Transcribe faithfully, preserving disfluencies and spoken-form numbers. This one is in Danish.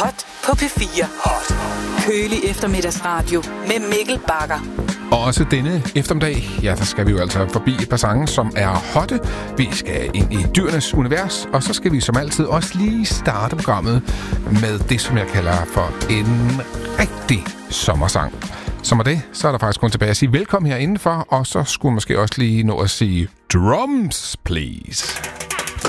Hot på P fire. Hot. Kølig eftermiddagsradio med Mikkel Bagger. Og også denne eftermiddag, ja, der skal vi jo altså forbi et par sange, som er hotte. Vi skal ind i dyrenes univers, og så skal vi som altid også lige starte programmet med det, som jeg kalder for en rigtig sommersang. Så med det, så er der faktisk kun tilbage at sige velkommen her indenfor, og så skulle måske også lige nå at sige drums, please.